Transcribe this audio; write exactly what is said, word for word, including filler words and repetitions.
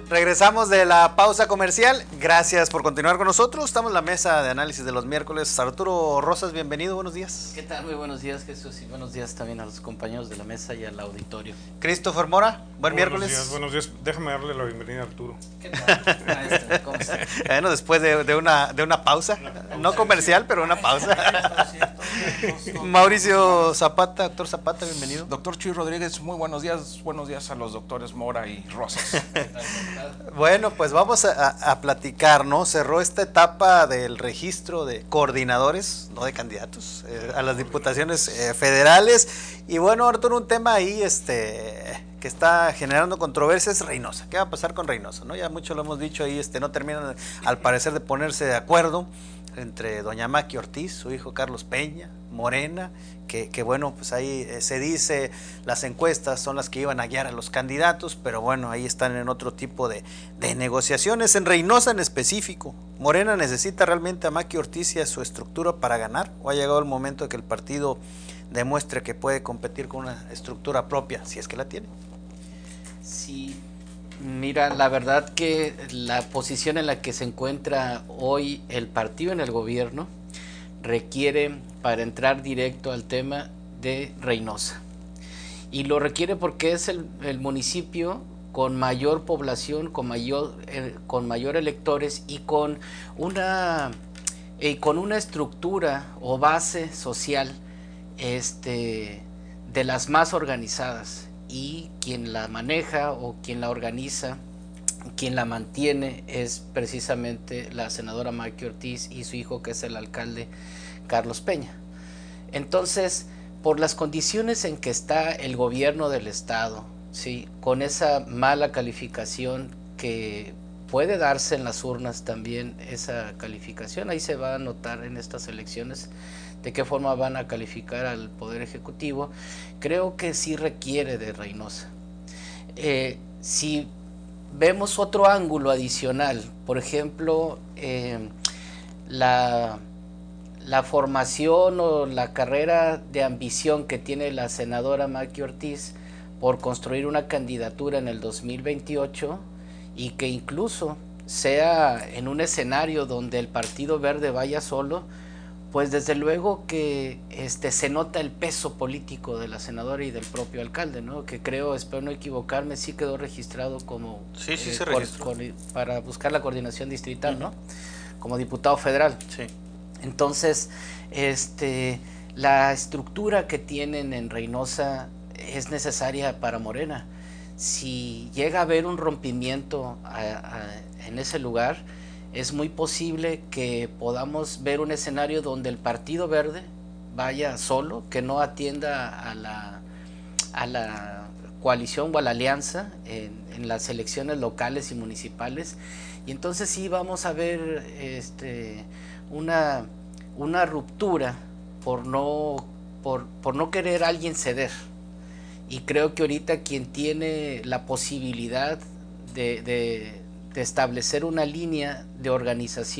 Regresamos de la pausa comercial. Gracias por continuar con nosotros. Estamos en la mesa de análisis de los miércoles. Arturo Rosas, bienvenido, buenos días. ¿Qué tal? Muy buenos días, Jesús, y buenos días también a los compañeros de la mesa y al auditorio. Christopher Mora, buen buenos miércoles. Días, buenos días, déjame darle la bienvenida a Arturo. ¿Qué tal, maestro? ¿Cómo está? Bueno, después de, de, una, de una pausa, no comercial, pero una pausa. Mauricio Zapata, doctor Zapata, bienvenido. Doctor Chuy Rodríguez, muy buenos días, buenos días a los doctores Mora y Rosas. Bueno, pues vamos a, a platicar, ¿no? Cerró esta etapa del registro de coordinadores, no de candidatos, eh, a las diputaciones eh, federales. Y bueno, Arturo, un tema ahí este, que está generando controversia es Reynosa. ¿Qué va a pasar con Reynosa? ¿No? Ya mucho lo hemos dicho ahí, este, no terminan al parecer de ponerse de acuerdo entre doña Maqui Ortiz, su hijo Carlos Peña, Morena, que, que bueno, pues ahí eh, se dice, las encuestas son las que iban a guiar a los candidatos, pero bueno, ahí están en otro tipo de, de negociaciones. En Reynosa en específico, ¿Morena necesita realmente a Maqui Ortiz y a su estructura para ganar? ¿O ha llegado el momento de que el partido demuestre que puede competir con una estructura propia, si es que la tiene? Sí, mira, la verdad que la posición en la que se encuentra hoy el partido en el gobierno requiere, para entrar directo al tema, de Reynosa. Y lo requiere porque es el, el municipio con mayor población, con mayor, eh, con mayor electores y con una, eh, con una estructura o base social este, de las más organizadas. Y quien la maneja o quien la organiza, quien la mantiene, es precisamente la senadora Maqui Ortiz y su hijo, que es el alcalde Carlos Peña. Entonces, por las condiciones en que está el gobierno del estado, ¿sí?, con esa mala calificación que puede darse en las urnas también, esa calificación, ahí se va a notar en estas elecciones de qué forma van a calificar al Poder Ejecutivo. Creo que sí requiere de Reynosa. Eh, si vemos otro ángulo adicional, por ejemplo, eh, la, la formación o la carrera de ambición que tiene la senadora Maqui Ortiz por construir una candidatura en el dos mil veintiocho y que incluso sea en un escenario donde el Partido Verde vaya solo, pues desde luego que este, se nota el peso político de la senadora y del propio alcalde, ¿no? Que creo, espero no equivocarme, sí quedó registrado como sí, sí, eh, se registró. Cor, para buscar la coordinación distrital, uh-huh. ¿no? Como diputado federal. Sí. Entonces, este, la estructura que tienen en Reynosa es necesaria para Morena. Si llega a haber un rompimiento a, a, en ese lugar, es muy posible que podamos ver un escenario donde el Partido Verde vaya solo, que no atienda a la, a la coalición o a la alianza en, en las elecciones locales y municipales, y entonces sí vamos a ver este, una, una ruptura por no, por, por no querer a alguien ceder. Y creo que ahorita quien tiene la posibilidad de, de, de establecer una línea de organización